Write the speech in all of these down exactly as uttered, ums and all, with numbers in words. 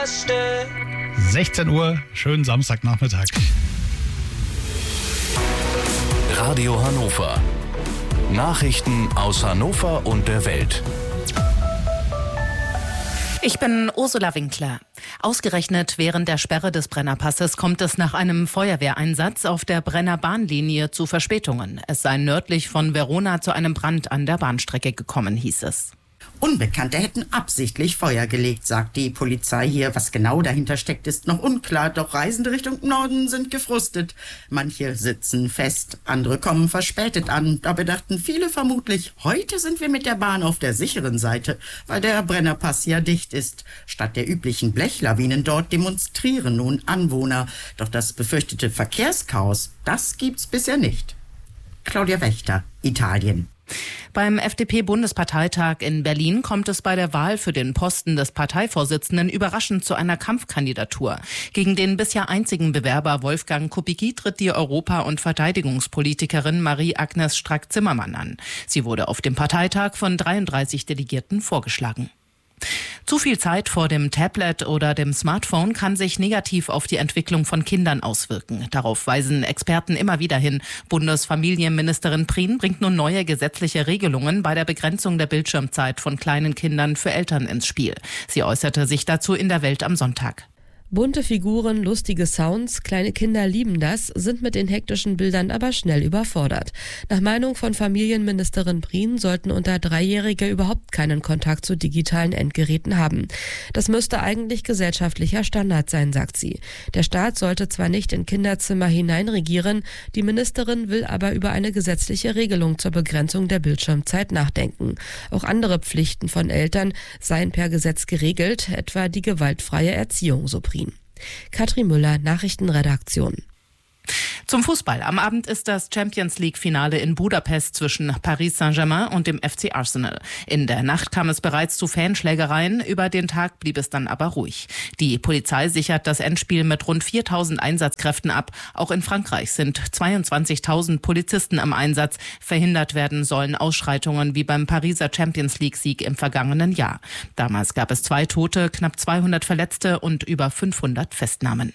verstehe. sechzehn Uhr, schönen Samstagnachmittag. Radio Hannover. Nachrichten aus Hannover und der Welt. Ich bin Ursula Winkler. Ausgerechnet während der Sperre des Brennerpasses kommt es nach einem Feuerwehreinsatz auf der Brenner Bahnlinie zu Verspätungen. Es sei nördlich von Verona zu einem Brand an der Bahnstrecke gekommen, hieß es. Unbekannte hätten absichtlich Feuer gelegt, sagt die Polizei hier. Was genau dahinter steckt, ist noch unklar. Doch Reisende Richtung Norden sind gefrustet. Manche sitzen fest, andere kommen verspätet an. Dabei dachten viele vermutlich, heute sind wir mit der Bahn auf der sicheren Seite, weil der Brennerpass ja dicht ist. Statt der üblichen Blechlawinen dort demonstrieren nun Anwohner. Doch das befürchtete Verkehrschaos, das gibt's bisher nicht. Claudia Wächter, Italien. Beim F D P-Bundesparteitag in Berlin kommt es bei der Wahl für den Posten des Parteivorsitzenden überraschend zu einer Kampfkandidatur. Gegen den bisher einzigen Bewerber Wolfgang Kubicki tritt die Europa- und Verteidigungspolitikerin Marie-Agnes Strack-Zimmermann an. Sie wurde auf dem Parteitag von dreiunddreißig Delegierten vorgeschlagen. Zu viel Zeit vor dem Tablet oder dem Smartphone kann sich negativ auf die Entwicklung von Kindern auswirken. Darauf weisen Experten immer wieder hin. Bundesfamilienministerin Prien bringt nun neue gesetzliche Regelungen bei der Begrenzung der Bildschirmzeit von kleinen Kindern für Eltern ins Spiel. Sie äußerte sich dazu in der Welt am Sonntag. Bunte Figuren, lustige Sounds, kleine Kinder lieben das, sind mit den hektischen Bildern aber schnell überfordert. Nach Meinung von Familienministerin Prien sollten unter Dreijährige überhaupt keinen Kontakt zu digitalen Endgeräten haben. Das müsste eigentlich gesellschaftlicher Standard sein, sagt sie. Der Staat sollte zwar nicht in Kinderzimmer hineinregieren, die Ministerin will aber über eine gesetzliche Regelung zur Begrenzung der Bildschirmzeit nachdenken. Auch andere Pflichten von Eltern seien per Gesetz geregelt, etwa die gewaltfreie Erziehung, so Prien. Katrin Müller, Nachrichtenredaktion. Zum Fußball. Am Abend ist das Champions-League-Finale in Budapest zwischen Paris Saint-Germain und dem F C Arsenal. In der Nacht kam es bereits zu Fanschlägereien, über den Tag blieb es dann aber ruhig. Die Polizei sichert das Endspiel mit rund viertausend Einsatzkräften ab. Auch in Frankreich sind zweiundzwanzigtausend Polizisten im Einsatz. Verhindert werden sollen Ausschreitungen wie beim Pariser Champions-League-Sieg im vergangenen Jahr. Damals gab es zwei Tote, knapp zweihundert Verletzte und über fünfhundert Festnahmen.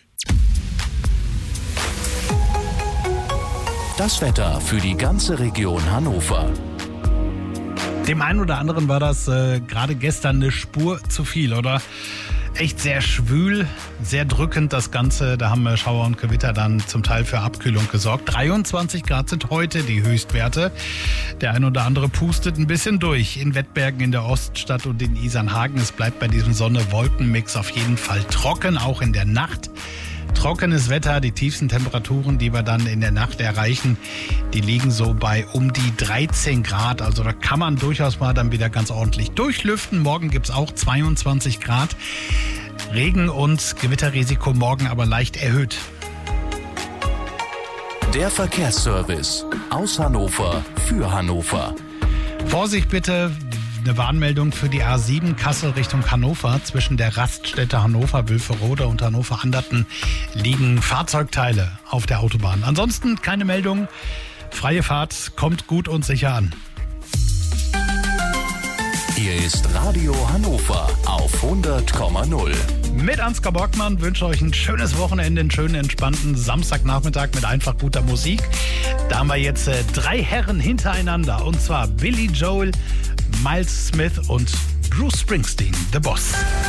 Das Wetter für die ganze Region Hannover. Dem einen oder anderen war das äh, gerade gestern eine Spur zu viel, oder? Echt sehr schwül, sehr drückend das Ganze. Da haben wir Schauer und Gewitter dann zum Teil für Abkühlung gesorgt. dreiundzwanzig Grad sind heute die Höchstwerte. Der ein oder andere pustet ein bisschen durch. In Wettbergen, in der Oststadt und in Isernhagen. Es bleibt bei diesem Sonne-Wolken-Mix auf jeden Fall trocken, auch in der Nacht. Trockenes Wetter, die tiefsten Temperaturen, die wir dann in der Nacht erreichen, die liegen so bei um die dreizehn Grad. Also da kann man durchaus mal dann wieder ganz ordentlich durchlüften. Morgen gibt es auch zweiundzwanzig Grad. Regen- und Gewitterrisiko morgen aber leicht erhöht. Der Verkehrsservice aus Hannover für Hannover. Vorsicht bitte. Eine Warnmeldung für die A sieben Kassel Richtung Hannover. Zwischen der Raststätte Hannover-Wülferode und Hannover-Anderten liegen Fahrzeugteile auf der Autobahn. Ansonsten keine Meldung. Freie Fahrt, kommt gut und sicher an. Hier ist Radio Hannover auf hundert Komma null. Mit Ansgar Borgmann wünsche euch ein schönes Wochenende, einen schönen, entspannten Samstagnachmittag mit einfach guter Musik. Da haben wir jetzt äh, drei Herren hintereinander. Und zwar Billy Joel, Miles Smith und Bruce Springsteen, The Boss.